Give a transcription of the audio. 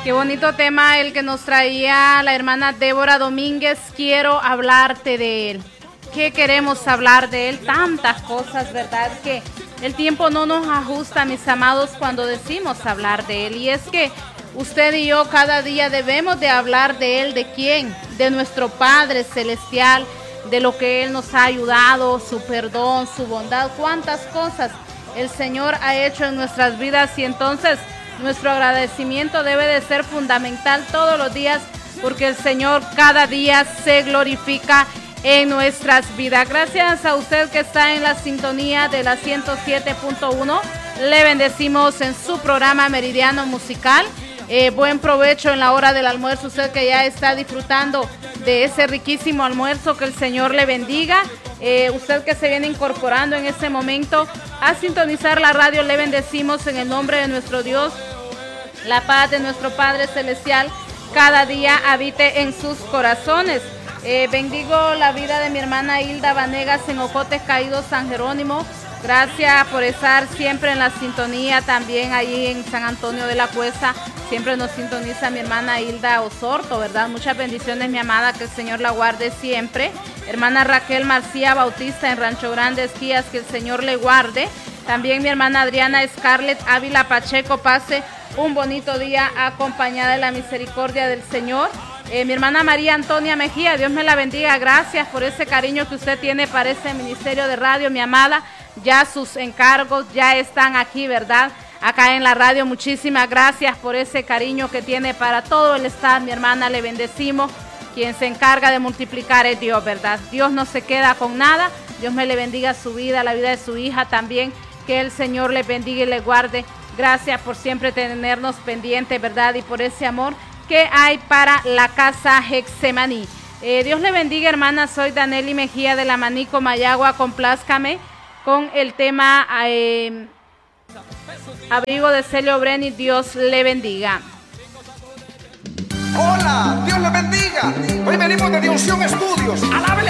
Qué bonito tema el que nos traía la hermana Débora Domínguez. Quiero hablarte de él. ¿Qué queremos hablar de él? Tantas cosas, ¿verdad? Que el tiempo no nos ajusta, mis amados, cuando decimos hablar de él. Y es que usted y yo cada día debemos de hablar de él. ¿De quién? De nuestro Padre Celestial, de lo que él nos ha ayudado, su perdón, su bondad. Cuántas cosas el Señor ha hecho en nuestras vidas, y entonces nuestro agradecimiento debe de ser fundamental todos los días, porque el Señor cada día se glorifica en nuestras vidas. Gracias a usted que está en la sintonía de la 107.1. Le bendecimos en su programa Meridiano Musical. Buen provecho en la hora del almuerzo, usted que ya está disfrutando de ese riquísimo almuerzo, que el Señor le bendiga. Usted que se viene incorporando en este momento a sintonizar la radio, le bendecimos en el nombre de nuestro Dios. La paz de nuestro Padre Celestial cada día habite en sus corazones. Bendigo la vida de mi hermana Hilda Vanegas en Ocotes Caídos, San Jerónimo. Gracias por estar siempre en la sintonía, también allí en San Antonio de la Cuesta. Siempre nos sintoniza mi hermana Hilda Osorto, ¿verdad? Muchas bendiciones, mi amada, que el Señor la guarde siempre. Hermana Raquel Marcía Bautista en Rancho Grande, Esquías, que el Señor le guarde. También mi hermana Adriana Scarlett Ávila Pacheco, pase un bonito día acompañada de la misericordia del Señor. Mi hermana María Antonia Mejía, Dios me la bendiga. Gracias por ese cariño que usted tiene para este ministerio de radio, mi amada. Ya sus encargos ya están aquí, ¿verdad? Acá en la radio. Muchísimas gracias por ese cariño que tiene para todo el staff, mi hermana. Le bendecimos. Quien se encarga de multiplicar es Dios, ¿verdad? Dios no se queda con nada. Dios me le bendiga su vida, la vida de su hija también. Que el Señor le bendiga y le guarde. Gracias por siempre tenernos pendientes, ¿verdad? Y por ese amor que hay para la casa Hexemaní. Dios le bendiga, hermana. Soy Danely Mejía de la Manico, Mayagua. Complázcame con el tema Abrigo de Celio Breni. Dios le bendiga. Hola, Dios le bendiga. Hoy venimos de Unción Estudios. ¡Alábele!